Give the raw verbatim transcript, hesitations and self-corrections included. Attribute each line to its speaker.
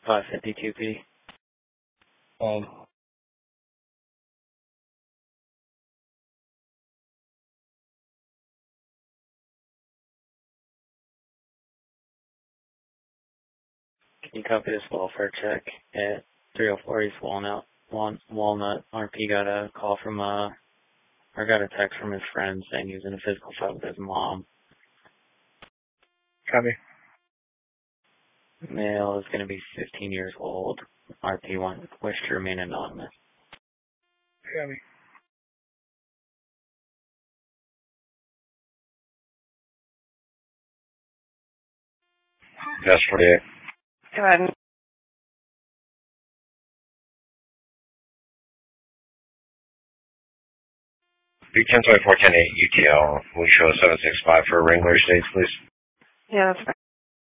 Speaker 1: five fifty-two P.
Speaker 2: Um,
Speaker 1: Can you copy this welfare check at three oh four East Walnut? Walnut. R P got a call from, uh, or got a text from his friend saying he was in a physical fight with his mom.
Speaker 2: copy.
Speaker 1: Male is going to be fifteen years old. R P one wish to remain anonymous.
Speaker 2: Copy. That's forty-eight.
Speaker 3: Go ahead.
Speaker 2: B ten twenty-four ten eight U T L. Will you show seven six five for Wrangler Estates, please?
Speaker 3: Yeah, that's fine.